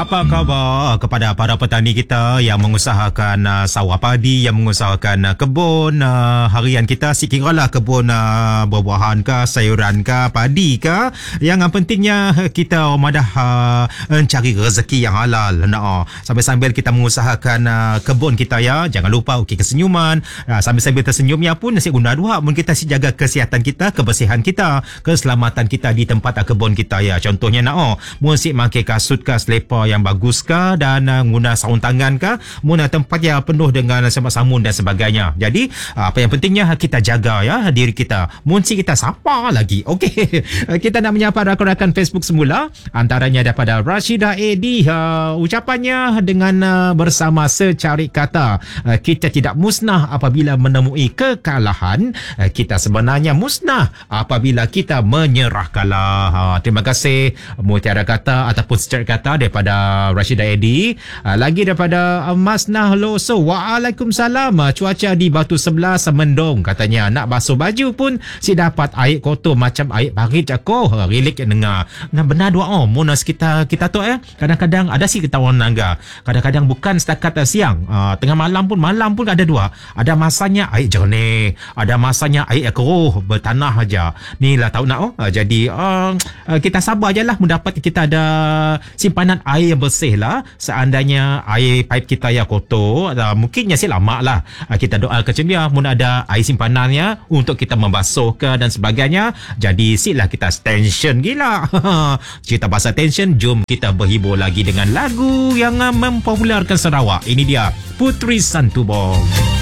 Apa khabar kepada para petani kita yang mengusahakan sawah padi, yang mengusahakan kebun harian kita, sekiralah kebun buah-buahan ke, sayuran ke, padi ke. Yang pentingnya kita madah cari rezeki yang halal. Sambil-sambil kita mengusahakan kebun kita ya, jangan lupa ukir kesenyuman. Sambil-sambil tersenyumnya pun nasi guna dua pun kita jaga kesihatan kita, kebersihan kita, keselamatan kita di tempat kebun kita ya. Contohnya musik makan kasut ke, selipar yang bagus ke, dan guna sarung tangan ke, guna tempat yang penuh dengan semak samun dan sebagainya. Jadi apa yang pentingnya kita jaga ya diri kita. Munci kita sapa lagi. Okey. Kita nak menyapa rakan-rakan Facebook semula, antaranya daripada Rashidah Edi. Ucapannya dengan bersama secari kata, kita tidak musnah apabila menemui kekalahan, kita sebenarnya musnah apabila kita menyerah kalah. Terima kasih mutiara kata ataupun secari kata daripada Rashidah Edi. Lagi daripada Mas Nahloso, Waalaikumsalam. Cuaca di Batu 11 mendung katanya. Nak basuh baju pun si dapat air kotor macam air parit aku. Rilik dengar. Nah benar doa munas kita tu kadang-kadang ada si kita orang nangga. Kadang-kadang bukan setakat siang, tengah malam pun ada dua. Ada masanya air jernih, ada masanya air keruh bertanah aja. Ni lah tahu nak jadi kita sabar je lah mendapat kita ada simpanan air yang bersih lah. Seandainya air pipe kita yang kotor, mungkinnya si lama lah. Kita doa kecemia mun ada air simpanannya untuk kita membasuh ke dan sebagainya. Jadi silah kita tension gila. Cerita pasal tension, jom kita berhibur lagi dengan lagu yang mempopularkan Sarawak. Ini dia Puteri Santubong.